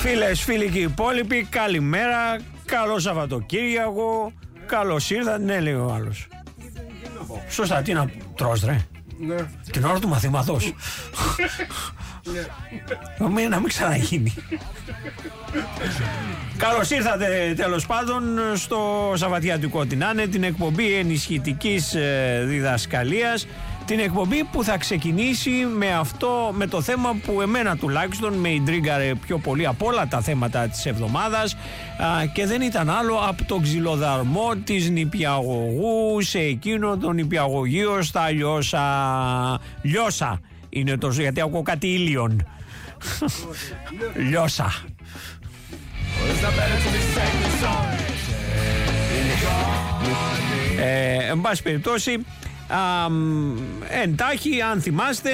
Φίλες, φίλοι και υπόλοιποι, καλημέρα, καλό Σαββατοκύριακο, καλώς ήρθατε. Ναι, λέει ο άλλος. Σωστά, τι να τρως ρε? Ναι. Την ώρα του μαθήματος. Ναι. Να μην ξαναγίνει. Καλώς ήρθατε τέλος πάντων στο Σαββατιάτικο την Άνε, την εκπομπή ενισχυτικής διδασκαλίας. Την εκπομπή που θα ξεκινήσει με το θέμα που εμένα τουλάχιστον με ιντρίγκαρε πιο πολύ από όλα τα θέματα της εβδομάδας και δεν ήταν άλλο από τον ξυλοδαρμό της νηπιαγωγού σε εκείνο τον νηπιαγωγείο στα Λιώσα. Είναι το γιατί ακούω κάτι ήλιον. Λιώσα. Εν πάση περιπτώσει, εντάχει, αν θυμάστε,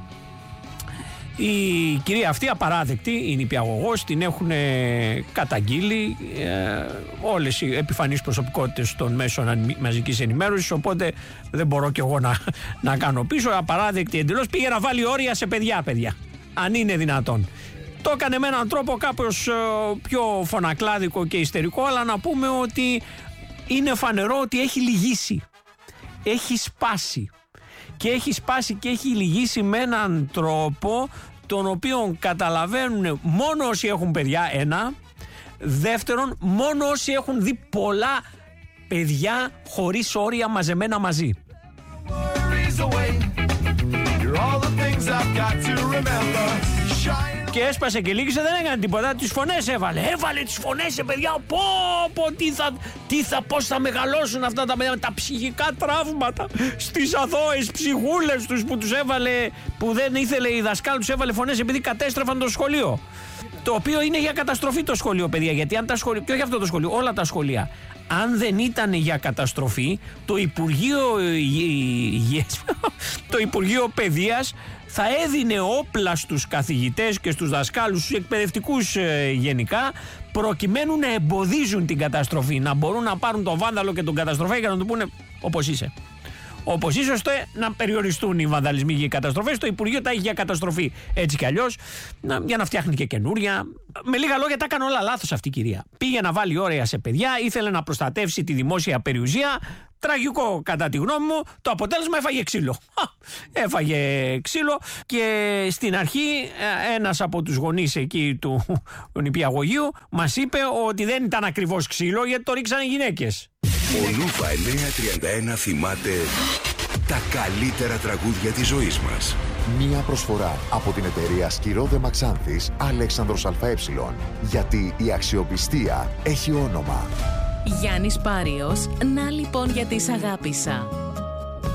η κυρία αυτή απαράδεκτη, η νηπιαγωγός, την έχουν καταγγείλει όλες οι επιφανείς προσωπικότητες των μέσων μαζικής ενημέρωσης, οπότε δεν μπορώ κι εγώ να κάνω πίσω. Απαράδεκτη εντελώς, πήγε να βάλει όρια σε παιδιά, αν είναι δυνατόν. Το έκανε με έναν τρόπο κάπως πιο φωνακλάδικο και ιστερικό, αλλά να πούμε ότι είναι φανερό ότι έχει λυγίσει. Έχει σπάσει και έχει λυγίσει με έναν τρόπο τον οποίο καταλαβαίνουν μόνο όσοι έχουν παιδιά, ένα. Δεύτερον, μόνο όσοι έχουν δει πολλά παιδιά χωρίς όρια μαζεμένα μαζί. Και έσπασε και λύγησε, δεν έκανε τίποτα. Τις φωνές έβαλε τις φωνές σε παιδιά. Πώς θα μεγαλώσουν αυτά τα παιδιά, τα ψυχικά τραύματα στις αθώες ψυχούλες τους που τους έβαλε, που δεν ήθελε η δασκάλα, τους έβαλε φωνές επειδή κατέστρεφαν το σχολείο. Το οποίο είναι για καταστροφή το σχολείο, παιδιά. Γιατί αν τα σχολεία, και όχι αυτό το σχολείο, όλα τα σχολεία, αν δεν ήταν για καταστροφή, το Υπουργείο Παιδείας θα έδινε όπλα στους καθηγητές και στους δασκάλους, στους εκπαιδευτικούς γενικά, προκειμένου να εμποδίζουν την καταστροφή, να μπορούν να πάρουν τον βάνδαλο και τον καταστροφέα και να του πούνε όπως είσαι. Όπως είσαι, ώστε να περιοριστούν οι βανδαλισμοί και οι καταστροφές. Το Υπουργείο τα έχει για καταστροφή έτσι κι αλλιώς, για να φτιάχνει και καινούρια. Με λίγα λόγια, τα έκανε όλα λάθος αυτή η κυρία. Πήγε να βάλει όρια σε παιδιά, ήθελε να προστατεύσει τη δημόσια περιουσία. Τραγικό κατά τη γνώμη μου. Το αποτέλεσμα, έφαγε ξύλο. Έφαγε ξύλο και στην αρχή ένας από τους γονείς εκεί του νηπιαγωγείου μας είπε ότι δεν ήταν ακριβώς ξύλο, γιατί το ρίξανε γυναίκες. Ο Λούφα 931 θυμάται τα καλύτερα τραγούδια της ζωής μας. Μία προσφορά από την εταιρεία Σκυρόδε Μαξάνθης Αλέξανδρος ΑΕ. Γιατί η αξιοπιστία έχει όνομα. Γιάννης Πάριος, να λοιπόν γιατί σ' αγάπησα.